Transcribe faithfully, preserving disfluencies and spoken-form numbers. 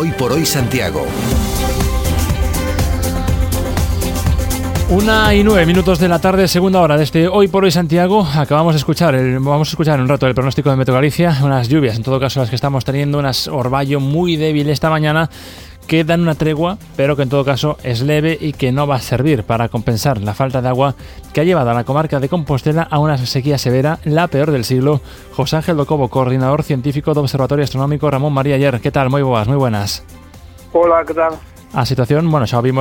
Hoy por Hoy Santiago. Una y nueve minutos de la tarde, segunda hora de este Hoy por Hoy Santiago. Acabamos de escuchar, el, vamos a escuchar en un rato el pronóstico de Meteo Galicia. Unas lluvias, en todo caso las que estamos teniendo, unas orvallo muy débil esta mañana, que dan una tregua, pero que en todo caso es leve y que no va a servir para compensar la falta de agua que ha llevado a la comarca de Compostela a una sequía severa, la peor del siglo. José Ángel Docobo, coordinador científico do Observatorio Astronómico Ramón María Aller. ¿Qué tal? Moi boas, moi buenas. Hola, ¿qué tal? A situación, bueno, xa vimos